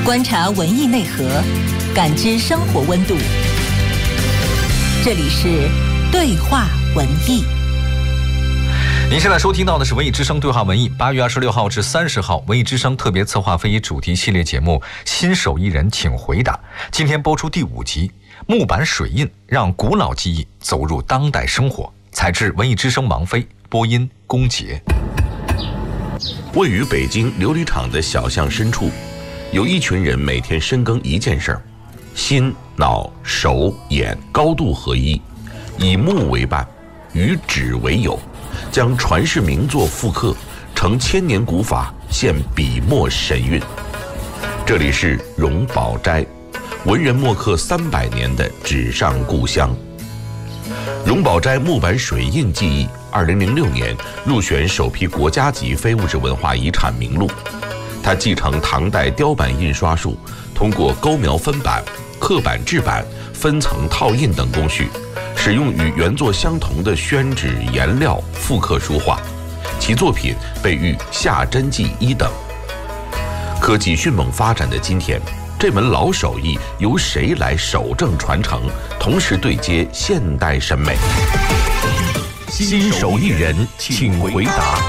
观察文艺内核，感知生活温度。这里是对话文艺。 您现在收听到的是文艺之声对话文艺，8月26号至30号文艺之声特别策划非遗主题系列节目《新手艺人请回答》，今天播出第5集，木板水印让古老技艺走入当代生活。采制文艺之声王菲，播音龚杰。 位于北京琉璃厂的小巷深处，有一群人每天深耕一件事儿，心、脑、手、眼高度合一，以木为伴，与纸为友，将传世名作复刻成千年古法，现笔墨神韵。这里是荣宝斋，文人墨客300年的纸上故乡。荣宝斋木板水印技艺2006年入选首批国家级非物质文化遗产名录。它继承唐代雕版印刷术，通过勾描分版、刻版制版、分层套印等工序，使用与原作相同的宣纸颜料复刻书画，其作品被誉下真迹1等。科技迅猛发展的今天，这门老手艺由谁来守正传承，同时对接现代审美？新手艺人请回答。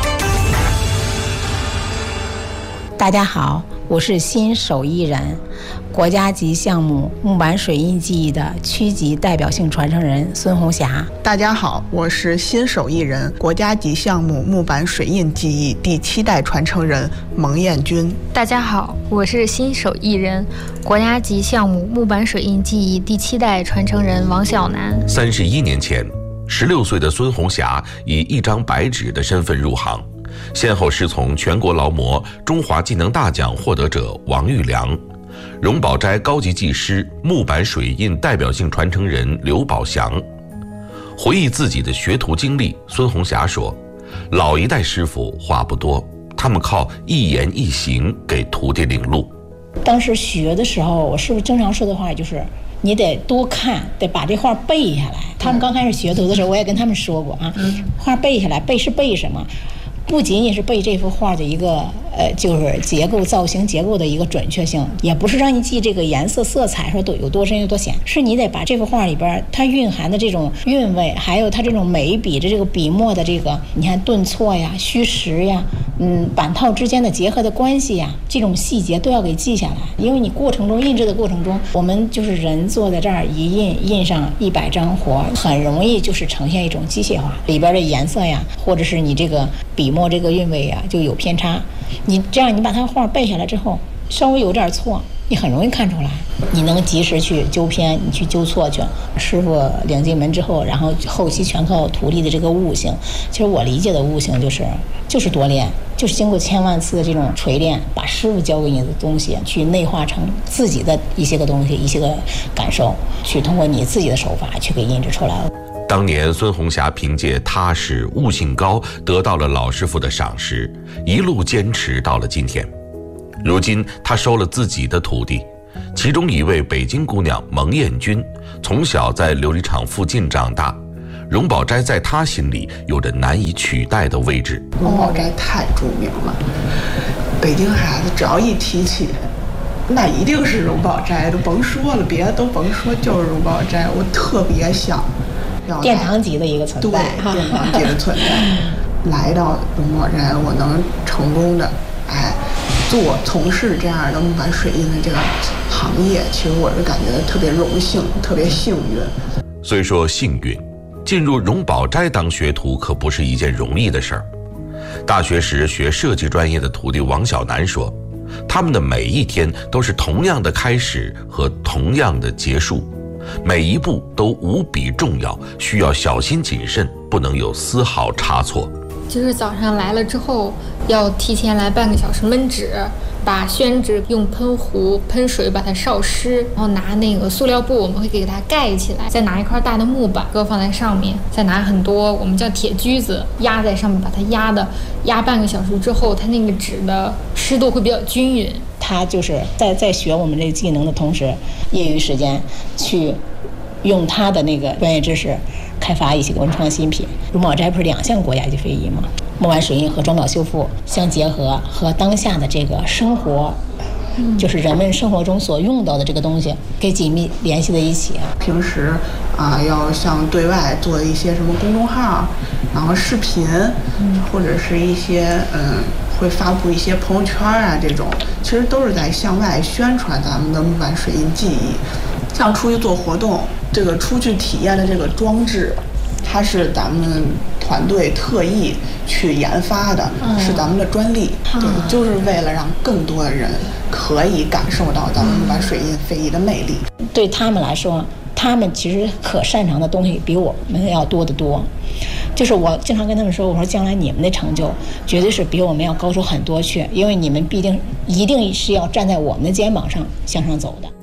大家好，我是新手艺人，国家级项目木板水印技艺的区级代表性传承人孙红霞。 大家好，我是新手艺人，国家级项目木板水印技艺第7代传承人蒙艳军。 大家好，我是新手艺人，国家级项目木板水印技艺第7代传承人王小楠。 31年前，16岁的孙红霞以一张白纸的身份入行，先后师从全国劳模、中华技能大奖获得者王玉良、荣宝斋高级技师、木板水印代表性传承人刘宝祥。回忆自己的学徒经历，孙红霞说，老一代师傅话不多，他们靠一言一行给徒弟领路。 当时学的时候，我师傅经常说的话就是你得多看，得把这画背下来。他们刚开始学徒的时候，我也跟他们说过啊，画背下来，背是背什么？不仅仅是背这幅画的一个就是结构造型结构的一个准确性，也不是让你记这个颜色色彩说有多深有多浅，是你得把这幅画里边它蕴含的这种韵味，还有它这种每一笔的这个笔墨的这个你看顿挫呀、虚实呀、板套之间的结合的关系呀，这种细节都要给记下来。因为你过程中印制的过程中，我们就是人坐在这儿一印上100张活，很容易就是呈现一种机械化，里边的颜色呀，或者是你这个笔墨这个韵味啊就有偏差。你这样你把它画背下来之后，稍微有点错，你很容易看出来，你能及时去纠偏，你去纠错去。师傅领进门之后，然后后期全靠徒弟的这个悟性。其实我理解的悟性就是多练，就是经过千万次的这种锤炼，把师傅教给你的东西去内化成自己的一些个东西、一些个感受，去通过你自己的手法去给印制出来了。 当年孙红霞凭借踏实悟性高，得到了老师傅的赏识，一路坚持到了今天。如今他收了自己的徒弟，其中一位北京姑娘蒙艳军，从小在琉璃厂附近长大，荣宝斋在她心里有着难以取代的位置。 荣宝斋太著名了，北京孩子只要一提起那一定是荣宝斋，都甭说了，别的都甭说，就是荣宝斋。我特别想殿堂级的一个存在， 对，殿堂级的存在。来到荣宝斋，我能成功的从事这样的木板水印的这个行业，其实我是感觉特别荣幸，特别幸运。 虽说幸运，进入荣宝斋当学徒可不是一件容易的事儿。大学时学设计专业的徒弟王小楠说，他们的每一天都是同样的开始和同样的结束，每一步都无比重要，需要小心谨慎，不能有丝毫差错。 就是早上来了之后，要提前来半个小时焖纸，把宣纸用喷壶喷水把它烧湿，然后拿那个塑料布，我们会给它盖起来，再拿一块大的木板搁放在上面，再拿很多我们叫铁锯子压在上面，把它压半个小时之后，它那个纸的湿度会比较均匀。 他就是在学我们这个技能的同时，业余时间去用他的那个专业知识开发一些文创新品。荣宝斋不是2项国家级非遗吗？木板水印和装裱修复相结合，和当下的这个生活就是人们生活中所用到的这个东西，给紧密联系在一起。 平时要向对外做一些什么公众号，然后视频，或者是一些会发布一些朋友圈这种，其实都是在向外宣传咱们的木板水印技艺。像出去做活动，这个出去体验的这个装置，它是咱们团队特意去研发的，是咱们的专利，对，就是为了让更多的人可以感受到咱们木板水印非遗的魅力。 对他们来说，他们其实可擅长的东西比我们要多得多。就是我经常跟他们说，我说将来你们的成就绝对是比我们要高出很多去，因为你们一定是要站在我们的肩膀上向上走的。